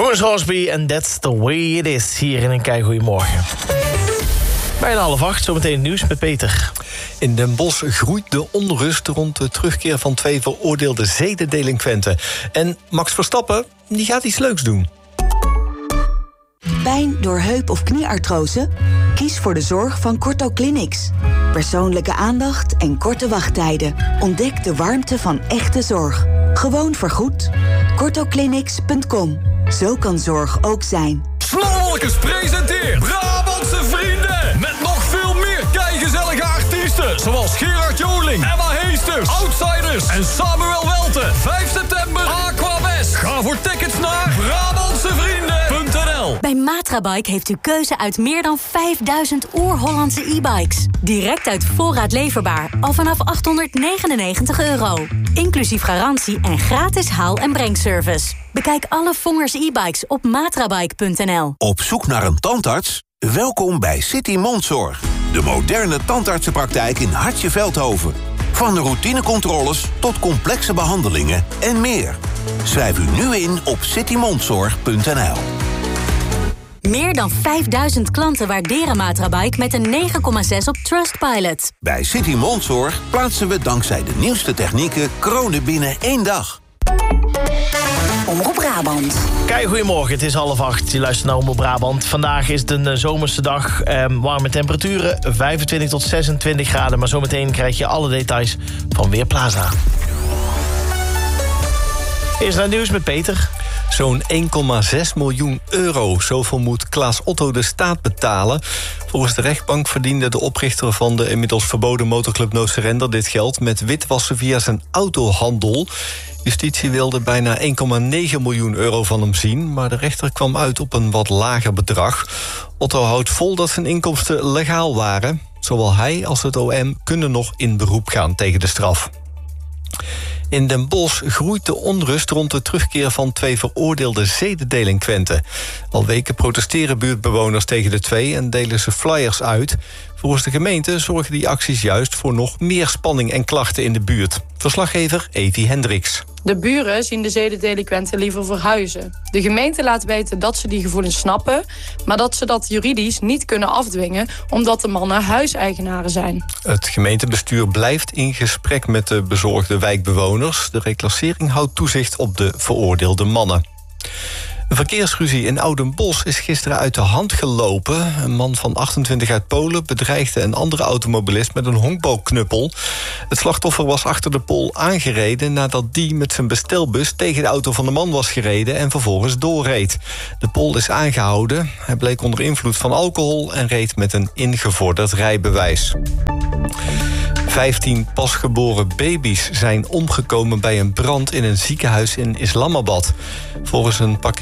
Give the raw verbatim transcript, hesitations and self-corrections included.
Thomas Crosby en That's the Way It Is. Hier in een kei goeiemorgen. Bijna half acht, zometeen het nieuws met Peter. In Den Bosch groeit de onrust rond de terugkeer van twee veroordeelde zedendelinquenten. En Max Verstappen, die gaat iets leuks doen. Pijn door heup- of knieartrose? Kies voor de zorg van Corto Clinics. Persoonlijke aandacht en korte wachttijden. Ontdek de warmte van echte zorg. Gewoon vergoed. corto clinics punt com. Zo kan zorg ook zijn. Slowwalkers presenteert Brabantse Vrienden. Met nog veel meer keigezellige artiesten. Zoals Gerard Joling, Emma Heesters, Outsiders en Samuel Welten. vijf september, Aquawest. Ga voor tickets naar Brabantse Vrienden punt n l. Bij Matrabike heeft u keuze uit meer dan vijfduizend oer-Hollandse e-bikes. Direct uit voorraad leverbaar, al vanaf achthonderdnegenennegentig euro. Inclusief garantie en gratis haal- en brengservice. Bekijk alle Vongers e-bikes op matrabike punt n l. Op zoek naar een tandarts? Welkom bij City Mondzorg. De moderne tandartsenpraktijk in Hartje Veldhoven. Van de routinecontroles tot complexe behandelingen en meer. Schrijf u nu in op city mondzorg punt n l. Meer dan vijfduizend klanten waarderen Matrabike met een negen komma zes op Trustpilot. Bij City Mondzorg plaatsen we dankzij de nieuwste technieken kronen binnen één dag. Omroep Brabant. Kei goedemorgen, het is half acht. Je luistert naar Omroep Brabant. Vandaag is het een uh, zomerse dag. Um, warme temperaturen, vijfentwintig tot zesentwintig graden. Maar zometeen krijg je alle details van Weerplaza. Eerst naar het nieuws met Peter. Zo'n één komma zes miljoen euro. Zoveel moet Klaas Otto de staat betalen. Volgens de rechtbank verdiende de oprichter van de inmiddels verboden motorclub No Surrender dit geld met witwassen via zijn autohandel. Justitie wilde bijna één komma negen miljoen euro van hem zien, maar de rechter kwam uit op een wat lager bedrag. Otto houdt vol dat zijn inkomsten legaal waren. Zowel hij als het O M kunnen nog in beroep gaan tegen de straf. In Den Bosch groeit de onrust rond de terugkeer van twee veroordeelde zedendelinquenten. Al weken protesteren buurtbewoners tegen de twee en delen ze flyers uit. Volgens de gemeente zorgen die acties juist voor nog meer spanning en klachten in de buurt. Verslaggever Evi Hendricks. De buren zien de zedendelinquenten liever verhuizen. De gemeente laat weten dat ze die gevoelens snappen, maar dat ze dat juridisch niet kunnen afdwingen omdat de mannen huiseigenaren zijn. Het gemeentebestuur blijft in gesprek met de bezorgde wijkbewoners. De reclassering houdt toezicht op de veroordeelde mannen. Een verkeersruzie in Oudenbosch is gisteren uit de hand gelopen. Een man van achtentwintig uit Polen bedreigde een andere automobilist met een honkbalknuppel. Het slachtoffer was achter de Pool aangereden nadat die met zijn bestelbus tegen de auto van de man was gereden en vervolgens doorreed. De Pool is aangehouden. Hij bleek onder invloed van alcohol en reed met een ingevorderd rijbewijs. Vijftien pasgeboren baby's zijn omgekomen bij een brand in een ziekenhuis in Islamabad. Volgens een